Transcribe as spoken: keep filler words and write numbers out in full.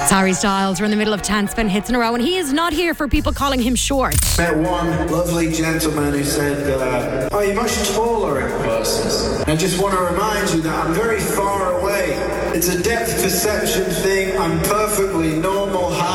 Harry Styles, we're in the middle of ten spin hits in a row, and he is not here for people calling him short. Met one lovely gentleman who said, uh, oh, you're much taller in person. I just want to remind you that I'm very far away. It's a depth perception thing. I'm perfectly normal height.